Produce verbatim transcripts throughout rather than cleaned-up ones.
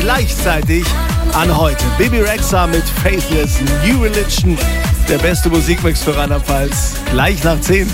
gleichzeitig an heute. Bibi Rexha mit Faithless, New Religion, der beste Musikmix für Rheinland-Pfalz, gleich nach zehn.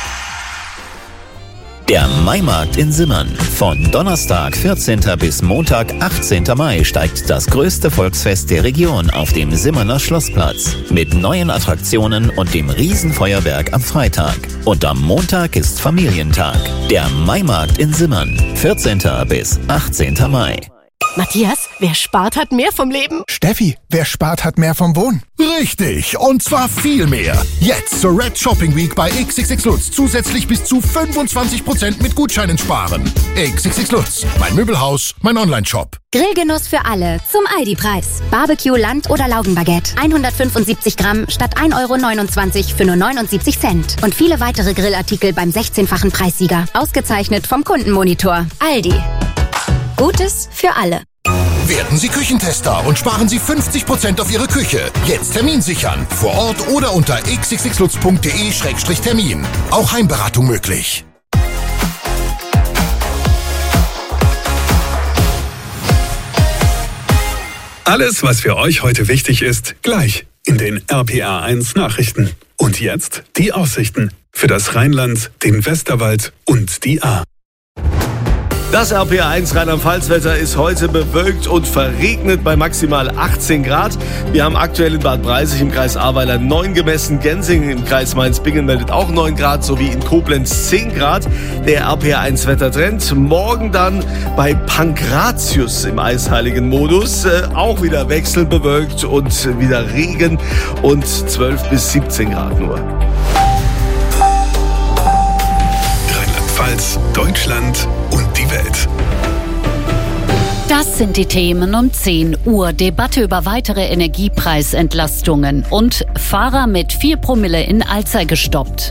Der Maimarkt in Simmern. Von Donnerstag, vierzehnten bis Montag, achtzehnten Mai steigt das größte Volksfest der Region auf dem Simmerner Schlossplatz. Mit neuen Attraktionen und dem Riesenfeuerwerk am Freitag. Und am Montag ist Familientag. Der Maimarkt in Simmern. vierzehnten bis achtzehnten Mai. Matthias, wer spart, hat mehr vom Leben. Steffi, wer spart, hat mehr vom Wohnen. Richtig, und zwar viel mehr. Jetzt zur Red Shopping Week bei X X X Lutz zusätzlich bis zu fünfundzwanzig Prozent mit Gutscheinen sparen. X X X Lutz, mein Möbelhaus, mein Online-Shop. Grillgenuss für alle zum Aldi-Preis. Barbecue, Land- oder Laugenbaguette. hundertfünfundsiebzig Gramm statt ein Euro neunundzwanzig für nur neunundsiebzig Cent. Und viele weitere Grillartikel beim sechzehnfachen Preissieger. Ausgezeichnet vom Kundenmonitor. Aldi. Gutes für alle. Werden Sie Küchentester und sparen Sie fünfzig Prozent auf Ihre Küche. Jetzt Termin sichern. Vor Ort oder unter x x x lutz punkt de Schrägstrich Termin. Auch Heimberatung möglich. Alles, was für euch heute wichtig ist, gleich in den R P R eins Nachrichten. Und jetzt die Aussichten für das Rheinland, den Westerwald und die Ahr. Das R P R eins Rheinland-Pfalz-Wetter ist heute bewölkt und verregnet bei maximal achtzehn Grad. Wir haben aktuell in Bad Breisig im Kreis Ahrweiler neun gemessen. Gensingen im Kreis Mainz-Bingen meldet auch neun Grad, sowie in Koblenz zehn Grad. Der R P R eins Wettertrend. Morgen dann bei Pankratius im eisheiligen Modus. Äh, auch wieder wechselbewölkt und wieder Regen und zwölf bis siebzehn Grad nur. Rheinland-Pfalz, Deutschland und die Welt. Das sind die Themen um zehn Uhr. Debatte über weitere Energiepreisentlastungen und Fahrer mit vier Promille in Alzey gestoppt.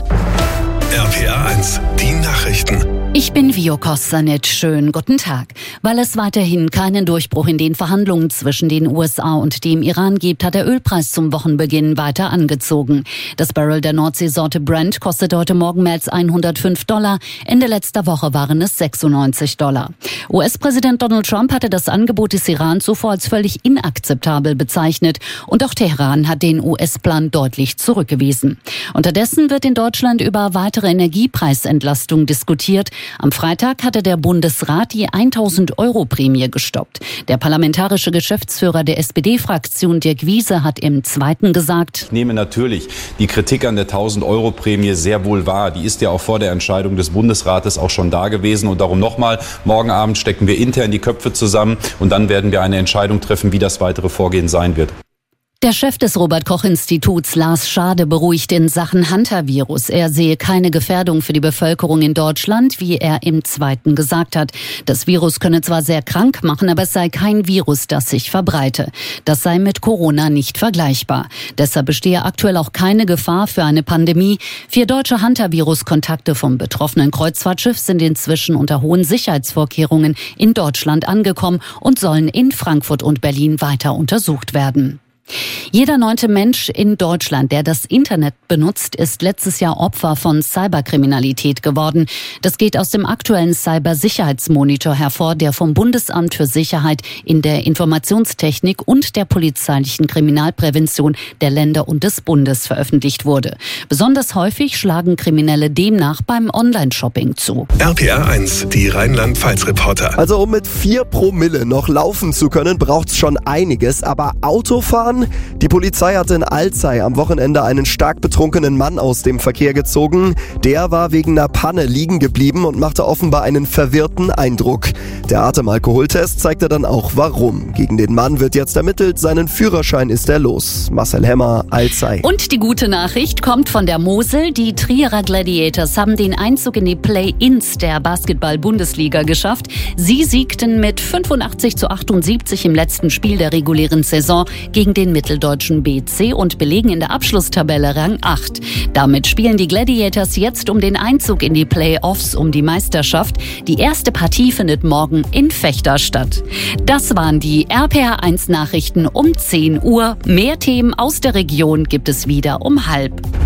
R P R eins, die Nachrichten. Ich bin Vio Kostanic. Schönen guten Tag. Weil es weiterhin keinen Durchbruch in den Verhandlungen zwischen den U S A und dem Iran gibt, hat der Ölpreis zum Wochenbeginn weiter angezogen. Das Barrel der Nordseesorte Brent kostet heute Morgen mehr als hundertfünf Dollar. Ende letzter Woche waren es sechsundneunzig Dollar. U S-Präsident Donald Trump hatte das Angebot des Iran zuvor als völlig inakzeptabel bezeichnet. Und auch Teheran hat den U S-Plan deutlich zurückgewiesen. Unterdessen wird in Deutschland über weitere Energiepreisentlastung diskutiert. Am Freitag hatte der Bundesrat die tausend Euro Prämie gestoppt. Der parlamentarische Geschäftsführer der S P D-Fraktion Dirk Wiese hat im Zweiten gesagt: Ich nehme natürlich die Kritik an der tausend Euro Prämie sehr wohl wahr. Die ist ja auch vor der Entscheidung des Bundesrates auch schon da gewesen. Und darum nochmal, morgen Abend stecken wir intern die Köpfe zusammen und dann werden wir eine Entscheidung treffen, wie das weitere Vorgehen sein wird. Der Chef des Robert-Koch-Instituts, Lars Schade, beruhigt in Sachen Hantavirus. Er sehe keine Gefährdung für die Bevölkerung in Deutschland, wie er im Zweiten gesagt hat. Das Virus könne zwar sehr krank machen, aber es sei kein Virus, das sich verbreite. Das sei mit Corona nicht vergleichbar. Deshalb bestehe aktuell auch keine Gefahr für eine Pandemie. Vier deutsche Hantavirus-Kontakte vom betroffenen Kreuzfahrtschiff sind inzwischen unter hohen Sicherheitsvorkehrungen in Deutschland angekommen und sollen in Frankfurt und Berlin weiter untersucht werden. Jeder neunte Mensch in Deutschland, der das Internet benutzt, ist letztes Jahr Opfer von Cyberkriminalität geworden. Das geht aus dem aktuellen Cybersicherheitsmonitor hervor, der vom Bundesamt für Sicherheit in der Informationstechnik und der polizeilichen Kriminalprävention der Länder und des Bundes veröffentlicht wurde. Besonders häufig schlagen Kriminelle demnach beim Online-Shopping zu. R P R eins, die Rheinland-Pfalz-Reporter. Also um mit vier Promille noch laufen zu können, braucht's schon einiges, aber Autofahren? Die Polizei hatte in Alzey am Wochenende einen stark betrunkenen Mann aus dem Verkehr gezogen. Der war wegen einer Panne liegen geblieben und machte offenbar einen verwirrten Eindruck. Der Atemalkoholtest zeigte dann auch warum. Gegen den Mann wird jetzt ermittelt, seinen Führerschein ist er los. Marcel Hemmer, Alzey. Und die gute Nachricht kommt von der Mosel. Die Trierer Gladiators haben den Einzug in die Play-Ins der Basketball-Bundesliga geschafft. Sie siegten mit fünfundachtzig zu achtundsiebzig im letzten Spiel der regulären Saison gegen den mitteldeutschen B C und belegen in der Abschlusstabelle Rang acht. Damit spielen die Gladiators jetzt um den Einzug in die Playoffs um die Meisterschaft. Die erste Partie findet morgen in Vechta statt. Das waren die R P R eins Nachrichten um zehn Uhr. Mehr Themen aus der Region gibt es wieder um halb.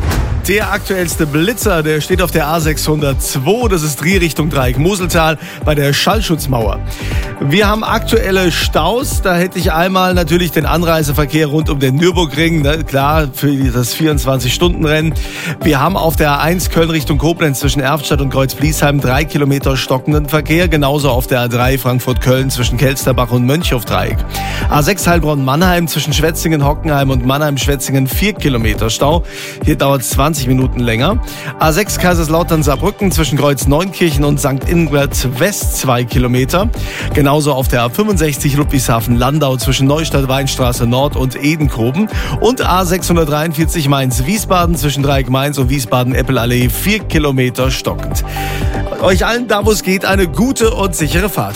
der aktuellste Blitzer, der steht auf der A sechshundertzwei, das ist Drehrichtung Dreieck-Moseltal bei der Schallschutzmauer. Wir haben aktuelle Staus, da hätte ich einmal natürlich den Anreiseverkehr rund um den Nürburgring, ne, klar, für das vierundzwanzig-Stunden-Rennen. Wir haben auf der A eins Köln Richtung Koblenz zwischen Erftstadt und Kreuz-Bliesheim drei Kilometer stockenden Verkehr, genauso auf der A drei Frankfurt-Köln zwischen Kelsterbach und Mönchhofdreieck. A sechs Heilbronn-Mannheim zwischen Schwetzingen, Hockenheim und Mannheim-Schwetzingen vier Kilometer Stau. Hier dauert es zwanzig Minuten länger. A sechs Kaiserslautern-Saarbrücken zwischen Kreuz-Neunkirchen und Sankt Ingbert West zwei Kilometer. Genauso auf der A fünfundsechzig Ludwigshafen-Landau zwischen Neustadt-Weinstraße Nord und Edenkoben. Und A sechshundertdreiundvierzig Mainz-Wiesbaden zwischen Dreieck-Mainz und Wiesbaden-Eppelallee vier Kilometer stockend. Euch allen, da wo es geht, eine gute und sichere Fahrt.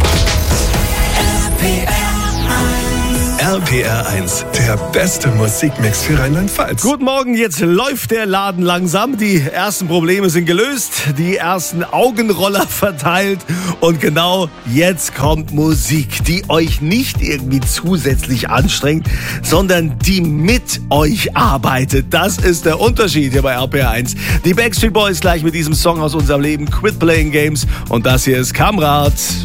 R P R eins, der beste Musikmix für Rheinland-Pfalz. Guten Morgen, jetzt läuft der Laden langsam. Die ersten Probleme sind gelöst, die ersten Augenroller verteilt. Und genau jetzt kommt Musik, die euch nicht irgendwie zusätzlich anstrengt, sondern die mit euch arbeitet. Das ist der Unterschied hier bei R P R eins. Die Backstreet Boys gleich mit diesem Song aus unserem Leben, Quit Playing Games. Und das hier ist Kamrat.